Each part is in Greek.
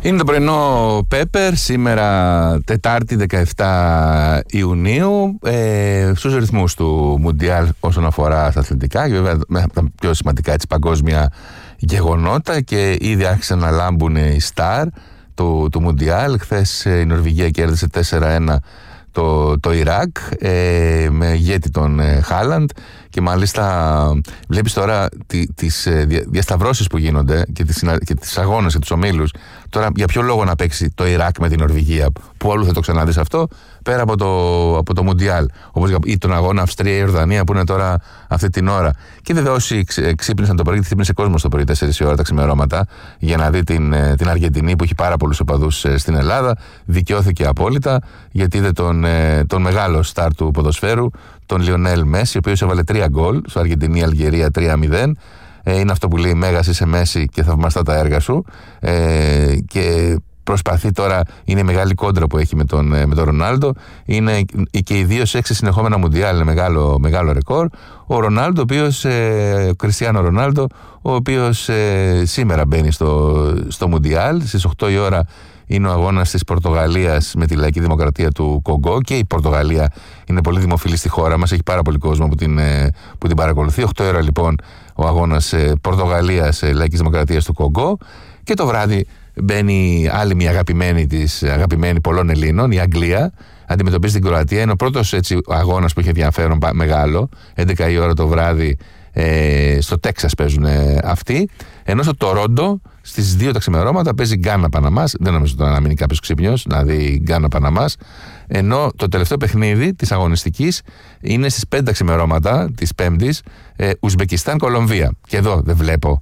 Είναι το πρωινό Πέπερ, σήμερα Τετάρτη 17 Ιουνίου, στους ρυθμούς του Μουντιάλ όσον αφορά στα αθλητικά και βέβαια από τα πιο σημαντικά παγκόσμια γεγονότα, και ήδη άρχισαν να λάμπουν οι στάρ του Μουντιάλ. Χθες η Νορβηγία κέρδισε 4-1 το Ιράκ με ηγέτη τον Χάλαντ, και μάλιστα βλέπεις τώρα τις διασταυρώσεις που γίνονται και τις αγώνες και τους ομίλους. Τώρα για ποιο λόγο να παίξει το Ιράκ με την Νορβηγία, που όλου θα το ξαναδείς αυτό, πέρα από το Μουντιάλ, όπως ή τον αγώνα Αυστρία-Ιορδανία που είναι τώρα αυτή την ώρα. Και βέβαια όσοι ξύπνησαν το πρωί, γιατί ξύπνησε κόσμος το πρωί 4 η ώρα τα ξημερώματα για να δει την Αργεντινή, που έχει πάρα πολλούς οπαδούς στην Ελλάδα, δικαιώθηκε απόλυτα, γιατί είδε τον μεγάλο στάρ του ποδοσφαίρου, τον Λιονέλ Μέση, ο οποίος έβαλε 3 γκολ στο Αργεντινή-Αλγερία 3-0. Είναι αυτό που λέει «Μέγας είσαι Μέση και θαυμαστά τα έργα σου», και προσπαθεί τώρα, είναι μεγάλη κόντρα που έχει με τον Ρονάλντο. Είναι και οι δύο σε 6 συνεχόμενα Μουντιάλ, είναι μεγάλο ρεκόρ. Ο Ρονάλντο, ο Κριστιάνο Ρονάλντο, ο οποίος σήμερα μπαίνει στο Μουντιάλ. Στις 8 η ώρα είναι ο αγώνας της Πορτογαλίας με τη Λαϊκή Δημοκρατία του Κονγκό, και η Πορτογαλία είναι πολύ δημοφιλή στη χώρα μας, έχει πάρα πολύ κόσμο που την παρακολουθεί. 8 η ώρα λοιπόν ο αγώνας Πορτογαλίας Λαϊκής Δημοκρατίας του Κονγκό, και το βράδυ μπαίνει άλλη μια αγαπημένη πολλών Ελλήνων, η Αγγλία. Αντιμετωπίζει την Κροατία. Είναι ο πρώτος αγώνας που έχει ενδιαφέρον μεγάλο. 11 η ώρα το βράδυ στο Τέξας παίζουν αυτοί. Ενώ στο Τορόντο στις 2 τα ξημερώματα παίζει Γκάνα Παναμάς. Δεν νομίζω τώρα να μείνει κάποιος ξύπνιος να δει Γκάνα Παναμάς. Ενώ το τελευταίο παιχνίδι της αγωνιστικής είναι στις 5 τα ξημερώματα της Πέμπτης, Ουσμπεκιστάν Κολομβία. Και εδώ δεν βλέπω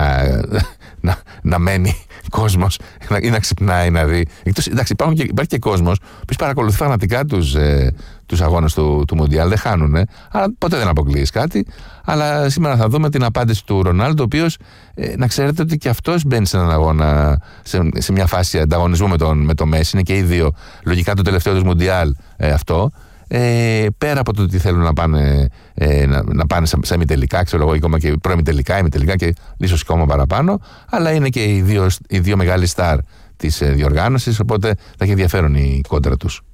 να μένει κόσμος ή να ξυπνάει να δει. Εντάξει, υπάρχει και κόσμος που παρακολουθεί φανατικά τους αγώνες του Μουντιάλ, δεν χάνουν, αλλά ποτέ δεν αποκλείεις κάτι. Αλλά σήμερα θα δούμε την απάντηση του Ρονάλντο, ο οποίος να ξέρετε ότι και αυτός μπαίνει σε έναν αγώνα, σε μια φάση ανταγωνισμού με το Μέση. Είναι και οι δύο λογικά το τελευταίο του Μουντιάλ αυτό. Πέρα από το ότι θέλουν να πάνε σε ημιτελικά, ξέρω εγώ, ακόμα και προημιτελικά, ημιτελικά και ίσως ακόμα παραπάνω, αλλά είναι και οι δύο μεγάλοι στάρ της διοργάνωσης, οπότε θα έχει ενδιαφέρον η κόντρα τους.